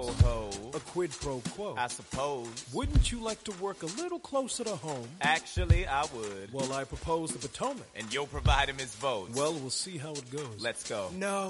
Ho, A quid pro quo. I suppose. Wouldn't you like to work a little closer to home? Actually, I would. Well, I propose the Potomac. And you'll provide him his votes. Well, we'll see how it goes. Let's go. No.